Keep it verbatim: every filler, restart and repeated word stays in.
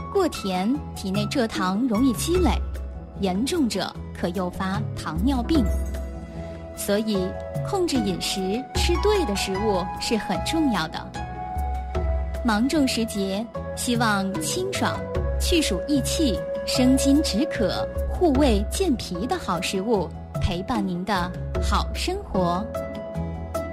过甜，体内蔗糖容易积累，严重者可诱发糖尿病。所以，控制饮食，吃对的食物是很重要的。芒种时节，希望清爽、去暑益气、生津止渴、护胃健脾的好食物陪伴您的好生活。